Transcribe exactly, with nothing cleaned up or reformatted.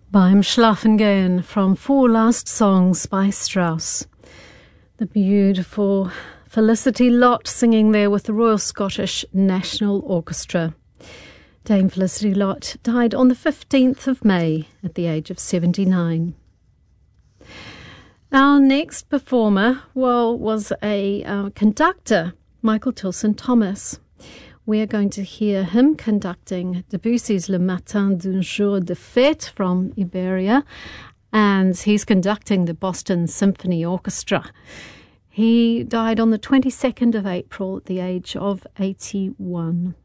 Beim Schlafengehen from Four Last Songs by Strauss. The beautiful Felicity Lott singing there with the Royal Scottish National Orchestra. Dame Felicity Lott died on the fifteenth of May at the age of seventy-nine. Our next performer, well, was a uh, conductor, Michael Tilson Thomas. We are going to hear him conducting Debussy's Le Matin d'un Jour de Fête from Iberia, and he's conducting the Boston Symphony Orchestra. He died on the twenty-second of April at the age of eighty-one.